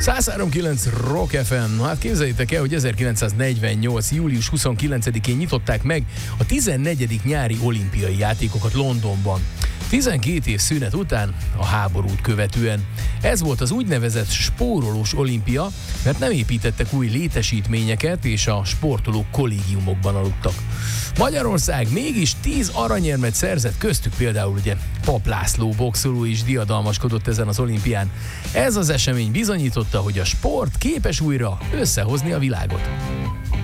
103.9 Rock FM. Hát képzeljétek el, hogy 1948. július 29-én nyitották meg a 14. nyári olimpiai játékokat Londonban. 12 év szünet után, a háborút követően. Ez volt az úgynevezett spórolós olimpia, mert nem építettek új létesítményeket, és a sportolók kollégiumokban aludtak. Magyarország mégis 10 aranyérmet szerzett, köztük például ugye Papp László boxoló is diadalmaskodott ezen az olimpián. Ez az esemény bizonyította, hogy a sport képes újra összehozni a világot.